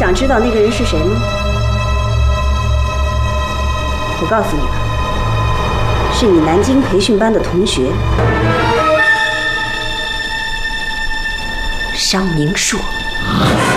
想知道那个人是谁吗？我告诉你吧，是你南京培训班的同学，商明硕。